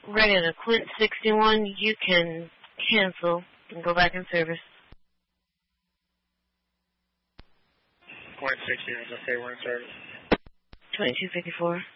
Regular Quint 61, you can cancel and go back in service. Quint 61, okay, we're in service. 2254.